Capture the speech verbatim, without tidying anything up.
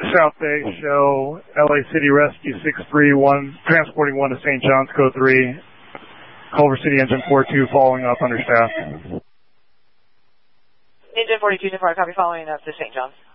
South Bay, show L A City Rescue six three one, transporting one to Saint John's, code three. Culver City Engine four two, following up, understaffed. Engine forty-two, copy, following up to Saint John's.